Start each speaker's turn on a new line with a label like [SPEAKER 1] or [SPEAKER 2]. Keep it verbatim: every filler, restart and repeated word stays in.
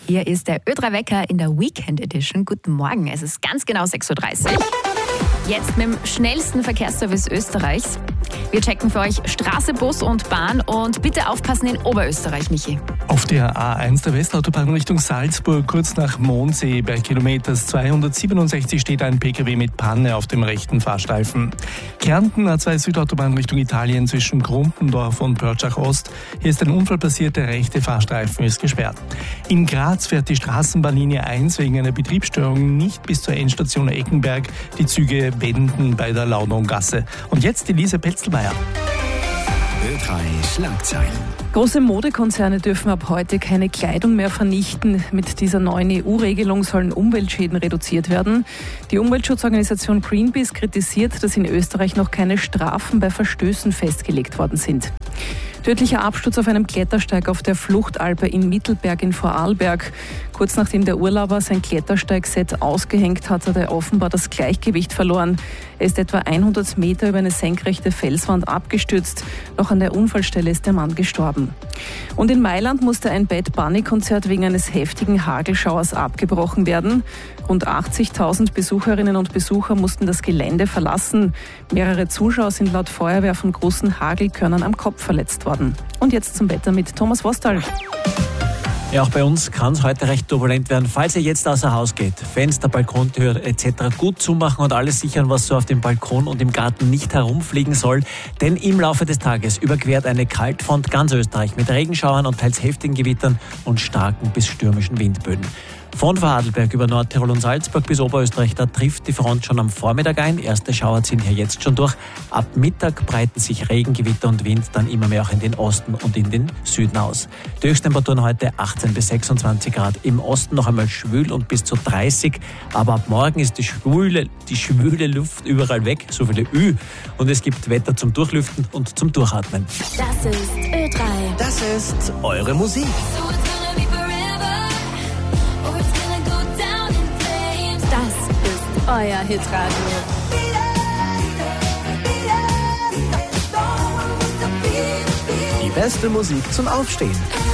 [SPEAKER 1] Hier ist der Ö drei Wecker in der Weekend Edition. Guten Morgen, es ist ganz genau sechs Uhr dreißig. Jetzt mit dem schnellsten Verkehrsservice Österreichs. Wir checken für euch Straße, Bus und Bahn und bitte aufpassen in Oberösterreich, Michi.
[SPEAKER 2] Auf der A eins der Westautobahn Richtung Salzburg, kurz nach Mondsee, bei Kilometer zweihundertsiebenundsechzig steht ein Pkw mit Panne auf dem rechten Fahrstreifen. Kärnten A zwei Südautobahn Richtung Italien zwischen Krumpendorf und Pörtschach Ost. Hier ist ein Unfall passiert, der rechte Fahrstreifen ist gesperrt. In Graz fährt die Straßenbahnlinie eins wegen einer Betriebsstörung nicht bis zur Endstation Eckenberg. Die Züge wenden bei der Laudongasse. Und jetzt Elise Petzelmeier.
[SPEAKER 3] Ö drei Schlagzeilen.
[SPEAKER 4] Große Modekonzerne dürfen ab heute keine Kleidung mehr vernichten. Mit dieser neuen E U-Regelung sollen Umweltschäden reduziert werden. Die Umweltschutzorganisation Greenpeace kritisiert, dass in Österreich noch keine Strafen bei Verstößen festgelegt worden sind. Tödlicher Absturz auf einem Klettersteig auf der Fluchtalpe in Mittelberg in Vorarlberg. Kurz nachdem der Urlauber sein Klettersteigset ausgehängt hat, hat er offenbar das Gleichgewicht verloren. Er ist etwa hundert Meter über eine senkrechte Felswand abgestürzt. Noch an der Unfallstelle ist der Mann gestorben. Und in Mailand musste ein Bad Bunny-Konzert wegen eines heftigen Hagelschauers abgebrochen werden. Rund achtzigtausend Besucherinnen und Besucher mussten das Gelände verlassen. Mehrere Zuschauer sind laut Feuerwehr von großen Hagelkörnern am Kopf verletzt worden. Und jetzt zum Wetter mit Thomas Wostal.
[SPEAKER 5] Ja, auch bei uns kann es heute recht turbulent werden. Falls ihr jetzt außer Haus geht, Fenster, Balkontür et cetera gut zumachen und alles sichern, was so auf dem Balkon und im Garten nicht herumfliegen soll. Denn im Laufe des Tages überquert eine Kaltfront ganz Österreich mit Regenschauern und teils heftigen Gewittern und starken bis stürmischen Windböen. Von Vorarlberg über Nordtirol und Salzburg bis Oberösterreich, da trifft die Front schon am Vormittag ein. Erste Schauer ziehen hier jetzt schon durch. Ab Mittag breiten sich Regen, Gewitter und Wind dann immer mehr auch in den Osten und in den Süden aus. Die Höchsttemperaturen heute achtzehn bis sechsundzwanzig Grad. Im Osten noch einmal schwül und bis zu dreißig. Aber ab morgen ist die schwüle, die schwüle Luft überall weg, so viele Ü. Und es gibt Wetter zum Durchlüften und zum Durchatmen.
[SPEAKER 1] Das ist Ö drei.
[SPEAKER 3] Das ist eure Musik.
[SPEAKER 1] Das ist euer Hitradio.
[SPEAKER 3] Die beste Musik zum Aufstehen.